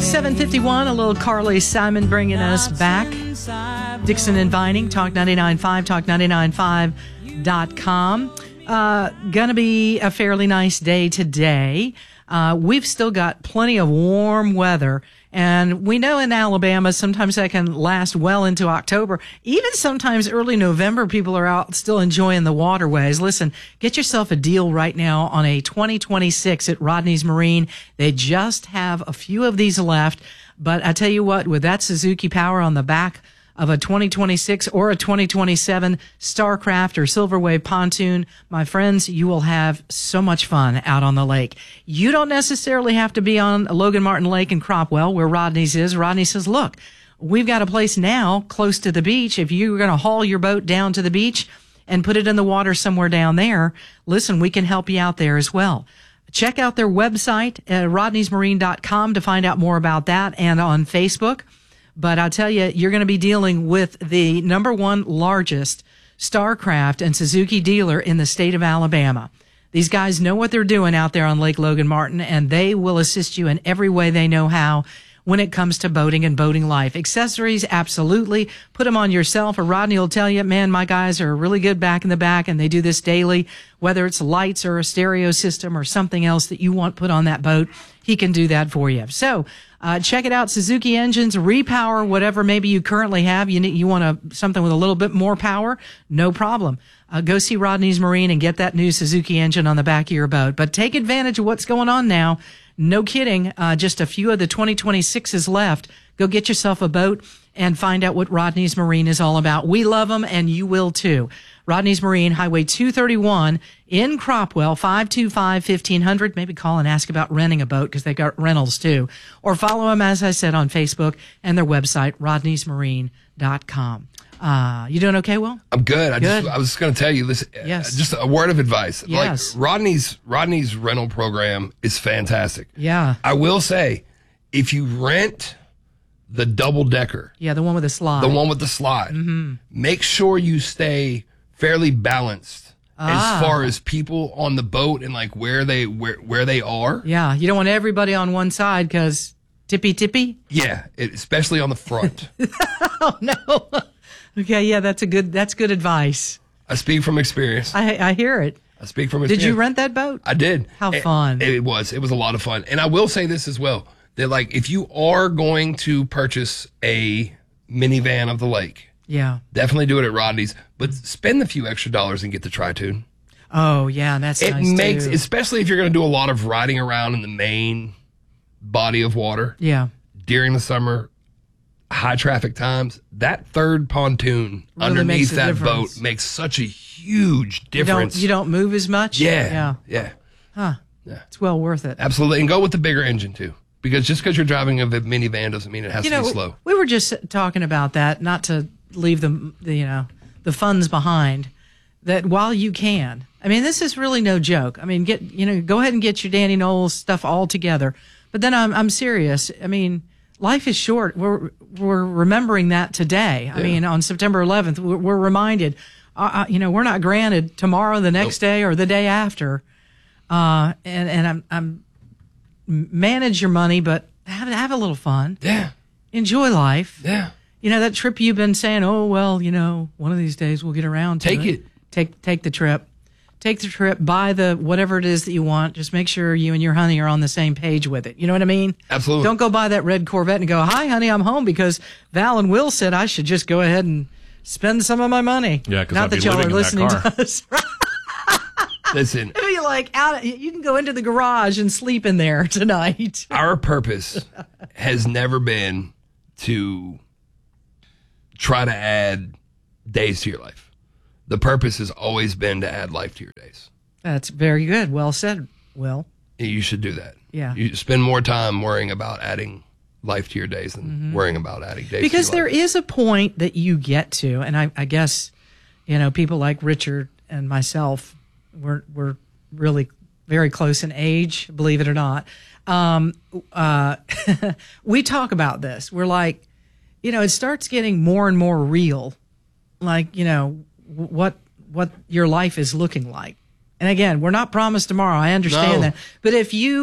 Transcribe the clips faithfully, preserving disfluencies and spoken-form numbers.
seven fifty-one, a little Carly Simon bringing us back. Dixon and Vining, Talk ninety-nine point five, talk ninety-nine point five dot com. Uh, gonna be a fairly nice day today. Uh, we've still got plenty of warm weather. And we know in Alabama, sometimes that can last well into October. Even sometimes early November, people are out still enjoying the waterways. Listen, get yourself a deal right now on a twenty twenty-six at Rodney's Marine. They just have a few of these left. But I tell you what, with that Suzuki Power on the back of a twenty twenty-six or a twenty twenty-seven Starcraft or Silver Wave pontoon, my friends, you will have so much fun out on the lake. You don't necessarily have to be on Logan Martin Lake in Cropwell, where Rodney's is. Rodney says, look, we've got a place now close to the beach. If you're going to haul your boat down to the beach and put it in the water somewhere down there, listen, we can help you out there as well. Check out their website at rodneys marine dot com to find out more about that, and on Facebook. But I'll tell you, you're going to be dealing with the number one largest Starcraft and Suzuki dealer in the state of Alabama. These guys know what they're doing out there on Lake Logan Martin, and they will assist you in every way they know how when it comes to boating and boating life. Accessories, absolutely. Put them on yourself, or Rodney will tell you, man, my guys are really good back in the back, and they do this daily. Whether it's lights or a stereo system or something else that you want put on that boat, he can do that for you. So, Uh, check it out. Suzuki engines, repower whatever maybe you currently have. You need, you want a, something with a little bit more power? No problem. Uh, go see Rodney's Marine and get that new Suzuki engine on the back of your boat. But take advantage of what's going on now. No kidding. Uh, just a few of the twenty twenty-sixes left. Go get yourself a boat and find out what Rodney's Marine is all about. We love them, and you will too. Rodney's Marine, Highway two thirty-one in Cropwell, five two five, fifteen hundred. Maybe call and ask about renting a boat, because they got rentals too. Or follow them, as I said, on Facebook and their website, rodneys marine dot com. Uh, you doing okay, Will? I'm good. I, good. Just, I was just going to tell you this. Yes. Just a word of advice. Yes. Like Rodney's Rodney's rental program is fantastic. Yeah. I will say, if you rent the double decker, Yeah, the one with the slide. the one with the slide, Mm-hmm. make sure you stay fairly balanced Ah. as far as people on the boat and like where they where where they are. Yeah, you don't want everybody on one side because tippy tippy. Yeah, it, especially on the front. Oh no. Okay, yeah, that's a good. That's good advice. I speak from experience. I I hear it. I speak from Did experience. you rent that boat? I did. How It- fun. It, was. It was a lot of fun. And I will say this as well, that like if you are going to purchase a minivan of the lake, Yeah. definitely do it at Rodney's, but spend the few extra dollars and get the Tri-Tune. Oh yeah, that's It nice makes, too. especially if you're going to do a lot of riding around in the main body of water Yeah. during the summer, high traffic times, that third pontoon Really underneath makes a that difference. boat makes such a huge You don't difference. you don't move as much. yeah. Yeah. Yeah. Huh. Yeah. It's well worth it. Absolutely. And go with the bigger engine too. Because just because you're driving a minivan doesn't mean it has You to know, be slow. we were just talking about that, not to leave the, the you know the funds behind. That while you can, I mean, this is really no joke. I mean, get you know, go ahead and get your Danny Knowles stuff all together. But then I'm I'm serious. I mean, life is short. We're we're remembering that today. I Yeah. mean, on September eleventh, we're, we're reminded. Uh, uh, you know, we're not granted tomorrow, the next Nope. day, or the day after. Uh, and and I'm I'm manage your money, but have have a little fun. Yeah. Enjoy life. Yeah. You know, that trip you've been saying, oh, well, you know, one of these days we'll get around to Take it. it. Take take the trip. Take the trip. Buy the whatever it is that you want. Just make sure you and your honey are on the same page with it. You know what I mean? Absolutely. Don't go buy that red Corvette and go, hi, honey, I'm home, because Val and Will said I should just go ahead and spend some of my money. Yeah, 'cause Not I'd that be y'all are living in that listening car. to us. Listen, It'd be like, out, you can go into the garage and sleep in there tonight. our purpose has never been to try to add days to your life. The purpose has always been to add life to your days. That's very good. Well said, Will. You should do that. Yeah. You spend more time worrying about adding life to your days than worrying about adding days Because to your there life. is a point that you get to, and I, I guess, you know, people like Richard and myself, we're, we're really very close in age, believe it or not. Um, uh, we talk about this. We're like, you know, it starts getting more and more real, like, you know, w- what what your life is looking like. And again, we're not promised tomorrow. I understand No. that. But if you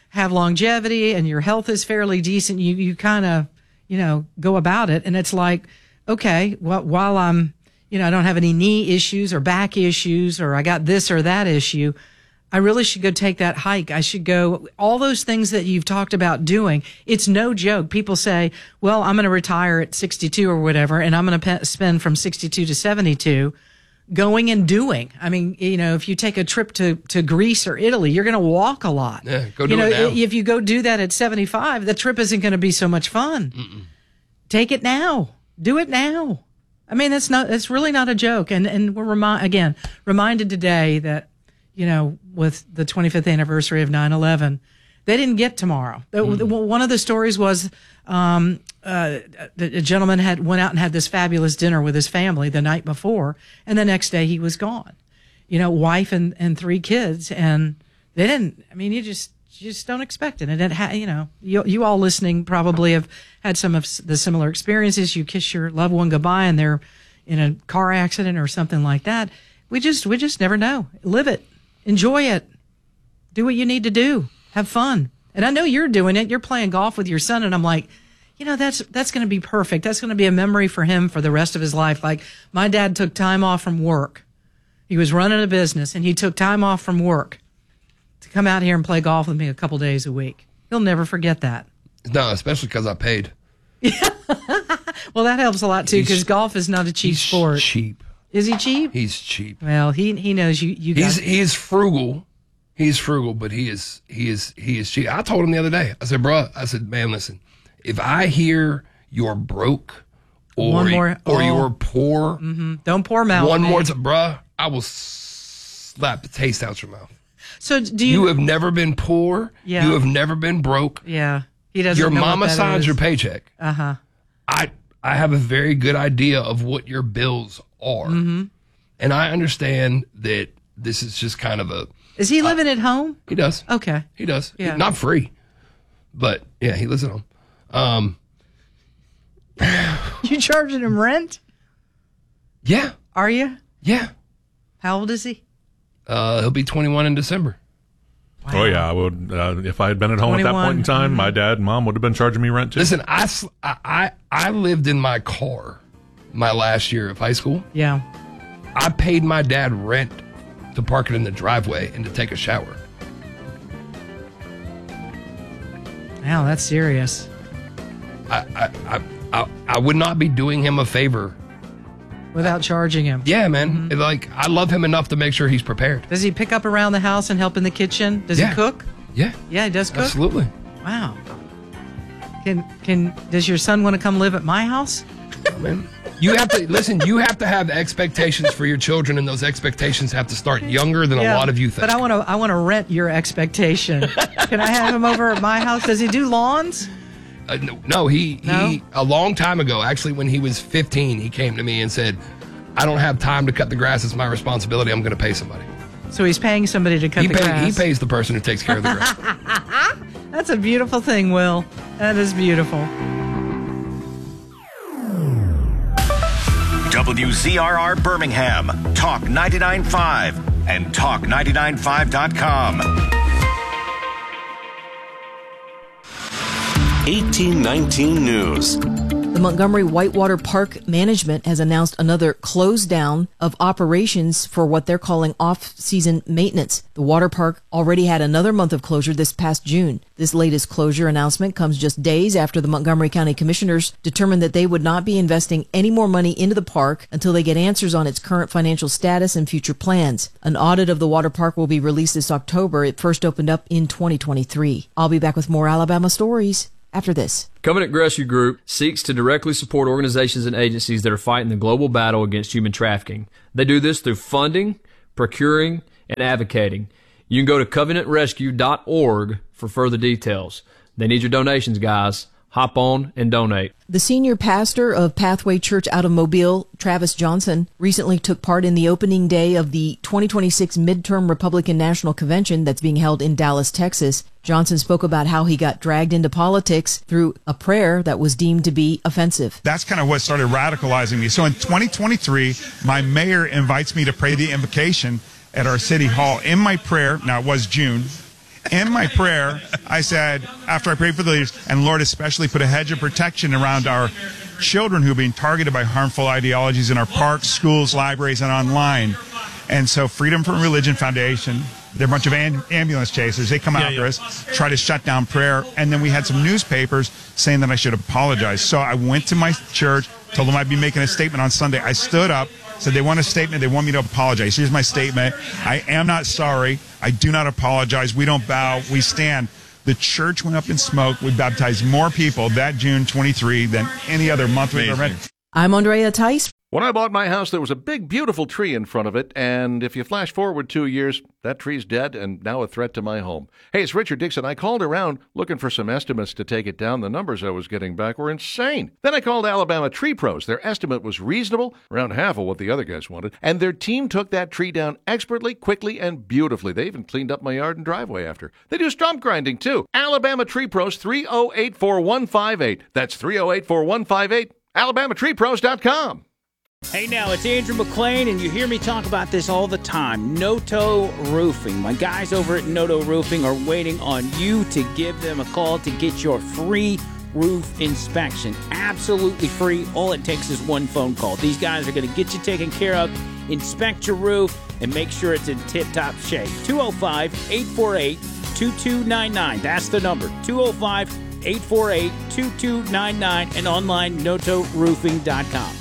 have longevity and your health is fairly decent, you, you kind of, you know, go about it. And it's like, okay, well, while I'm, you know, I don't have any knee issues or back issues, or I got this or that issue, I really should go take that hike. I should go, all those things that you've talked about doing. It's no joke. People say, well, I'm going to retire at sixty-two or whatever, and I'm going to pe- spend from sixty-two to seventy-two going and doing. I mean, you know, if you take a trip to, to Greece or Italy, you're going to walk a lot. Yeah, go do you know, it now. If you go do that at seventy-five, the trip isn't going to be so much fun. Mm-mm. Take it now. Do it now. I mean, that's not, that's really not a joke. And, and we're remi- again, reminded today that, you know, with the twenty-fifth anniversary of nine eleven, they didn't get tomorrow. Mm-hmm. One of the stories was um, uh, a gentleman had went out and had this fabulous dinner with his family the night before, and the next day he was gone. You know, wife and, and three kids, and they didn't. I mean, you just you just don't expect it. And it ha- you know, you you all listening probably have had some of the similar experiences. You kiss your loved one goodbye, and they're in a car accident or something like that. We just we just never know. Live it. Enjoy it. Do what you need to do. Have fun. And I know you're doing it. You're playing golf with your son, and I'm like, you know, that's that's going to be perfect. That's going to be a memory for him for the rest of his life. Like, my dad took time off from work. He was running a business, and he took time off from work to come out here and play golf with me a couple days a week. He'll never forget that. No, especially because I paid. Well, that helps a lot, too, because golf is not a cheap he's sport. cheap. Is he cheap? He's cheap. Well, he he knows you. you he's got he is frugal. He's frugal, but he is he is he is cheap. I told him the other day. I said, "Bro, I said, man, listen. If I hear you're broke or One more, or oh. you're poor, mm-hmm. Don't pour mouth. One man. more time, bruh, I will slap the taste out your mouth. So do you? You have never been poor. Yeah. You have never been broke. Yeah. He doesn't. Your know mama what that signs is. your paycheck. Uh huh. I I have a very good idea of what your bills are. Mm-hmm. And I understand that this is just kind of a... Is he living uh, at home? He does. Okay. He does. Yeah. Not free. But, yeah, he lives at home. Um, you charging him rent? Yeah. Are you? Yeah. How old is he? Uh, he'll be twenty-one in December. Wow. Oh, yeah. I would. Uh, if I had been at home at that point in time, mm-hmm. my dad and mom would have been charging me rent, too. Listen, I, I, I lived in my car my last year of high school. Yeah. I paid my dad rent to park it in the driveway and to take a shower. Wow, that's serious. I I, I, I, I would not be doing him a favor. Without charging him. Yeah, man. Mm-hmm. Like, I love him enough to make sure he's prepared. Does he pick up around the house and help in the kitchen? Does yeah. he cook? Yeah. Yeah, he does cook? Absolutely. Wow. Can can does your son want to come live at my house? Oh, man. You have to listen. You have to have expectations for your children, and those expectations have to start younger than yeah, a lot of you think. But I want to. I want to rent your expectation. Can I have him over at my house? Does he do lawns? Uh, no, no, he no? he. A long time ago, actually, when he was fifteen, he came to me and said, "I don't have time to cut the grass. It's my responsibility. I'm going to pay somebody." So he's paying somebody to cut he the pay, grass. He pays the person who takes care of the grass. That's a beautiful thing, Will. That is beautiful. W Z R R Birmingham, Talk ninety-nine point five, and talk ninety-nine point five dot com. eighteen nineteen News. The Montgomery Whitewater Park Management has announced another close down of operations for what they're calling off-season maintenance. The water park already had another month of closure this past June. This latest closure announcement comes just days after the Montgomery County Commissioners determined that they would not be investing any more money into the park until they get answers on its current financial status and future plans. An audit of the water park will be released this October. It first opened up in twenty twenty-three. I'll be back with more Alabama stories after this. Covenant Rescue Group seeks to directly support organizations and agencies that are fighting the global battle against human trafficking. They do this through funding, procuring, and advocating. You can go to covenant rescue dot org for further details. They need your donations, guys. Hop on and donate. The senior pastor of Pathway Church out of Mobile, Travis Johnson, recently took part in the opening day of the twenty twenty-six midterm Republican National Convention that's being held in Dallas, Texas. Johnson spoke about how he got dragged into politics through a prayer that was deemed to be offensive. That's kind of what started radicalizing me. So in twenty twenty-three, my mayor invites me to pray the invocation at our city hall. In my prayer, now it was June, in my prayer, I said, after I prayed for the leaders, and Lord especially put a hedge of protection around our children who are being targeted by harmful ideologies in our parks, schools, libraries, and online. And so Freedom from Religion Foundation, they're a bunch of am- ambulance chasers. They come yeah, after yeah. us, try to shut down prayer. And then we had some newspapers saying that I should apologize. So I went to my church, told them I'd be making a statement on Sunday. I stood up, said they want a statement. They want me to apologize. Here's my statement. I am not sorry. I do not apologize. We don't bow. We stand. The church went up in smoke. We baptized more people that June twenty-third than any other month we've ever had. I'm Andrea Tice. When I bought my house, there was a big, beautiful tree in front of it, and if you flash forward two years, that tree's dead and now a threat to my home. Hey, it's Richard Dixon. I called around looking for some estimates to take it down. The numbers I was getting back were insane. Then I called Alabama Tree Pros. Their estimate was reasonable, around half of what the other guys wanted, and their team took that tree down expertly, quickly, and beautifully. They even cleaned up my yard and driveway after. They do stump grinding, too. Alabama Tree Pros, three oh eight, four one five eight. That's three oh eight, four one five eight. alabama tree pros dot com. Hey now, it's Andrew McLean, and you hear me talk about this all the time. Noto Roofing. My guys over at Noto Roofing are waiting on you to give them a call to get your free roof inspection. Absolutely free. All it takes is one phone call. These guys are going to get you taken care of, inspect your roof, and make sure it's in tip-top shape. two oh five, eight four eight, two two nine nine. That's the number. two oh five, eight four eight, two two nine nine and online noto roofing dot com.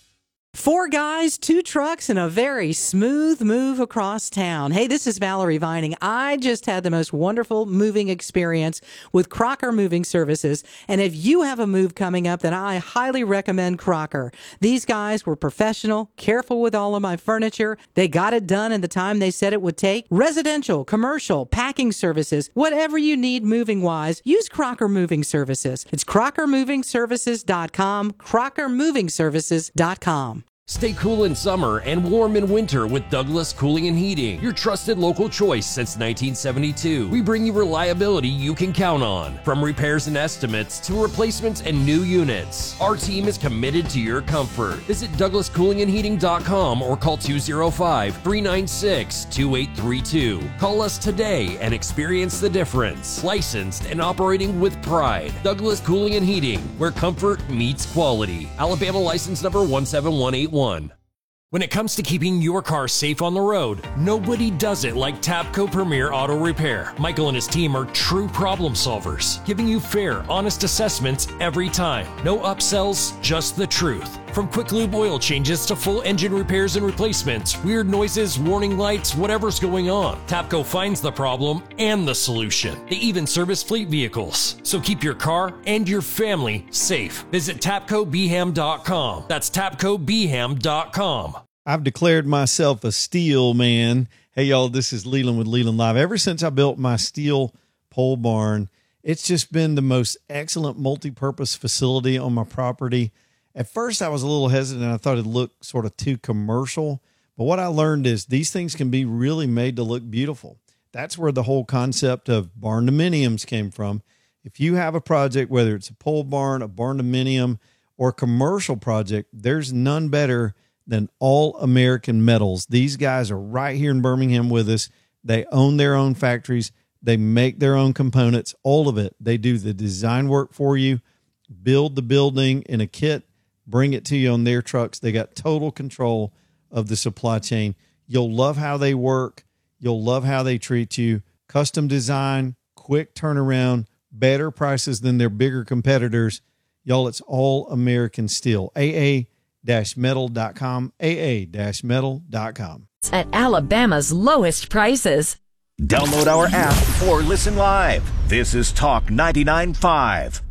Four guys, two trucks, and a very smooth move across town. Hey, this is Valerie Vining. I just had the most wonderful moving experience with Crocker Moving Services. And if you have a move coming up, then I highly recommend Crocker. These guys were professional, careful with all of my furniture. They got it done in the time they said it would take. Residential, commercial, packing services, whatever you need moving-wise, use Crocker Moving Services. It's crocker moving services dot com, crocker moving services dot com. Stay cool in summer and warm in winter with Douglas Cooling and Heating, your trusted local choice since nineteen seventy-two. We bring you reliability you can count on. From repairs and estimates to replacements and new units, our team is committed to your comfort. Visit douglas cooling and heating dot com or call two oh five, three nine six, two eight three two. Call us today and experience the difference. Licensed and operating with pride. Douglas Cooling and Heating, where comfort meets quality. Alabama license number one seven one eight one. When it comes to keeping your car safe on the road, nobody does it like Tapco Premier Auto Repair. Michael and his team are true problem solvers, giving you fair, honest assessments every time. No upsells, just the truth. From quick lube oil changes to full engine repairs and replacements, weird noises, warning lights, whatever's going on, Tapco finds the problem and the solution. They even service fleet vehicles. So keep your car and your family safe. Visit tapco b ham dot com. That's tapco b ham dot com. I've declared myself a steel man. Hey, y'all, this is Leland with Leland Live. Ever since I built my steel pole barn, it's just been the most excellent multi-purpose facility on my property. At first, I was a little hesitant. I thought it looked sort of too commercial. But what I learned is these things can be really made to look beautiful. That's where the whole concept of barn-dominiums came from. If you have a project, whether it's a pole barn, a barn-dominium, or a commercial project, there's none better than All American Metals. These guys are right here in Birmingham with us. They own their own factories. They make their own components, all of it. They do the design work for you, build the building in a kit, bring it to you on their trucks. They got total control of the supply chain. You'll love how they work. You'll love how they treat you. Custom design, quick turnaround, better prices than their bigger competitors. Y'all, it's All American Steel. A A metal dot com, A A metal dot com. At Alabama's lowest prices. Download our app or listen live. This is Talk ninety-nine point five.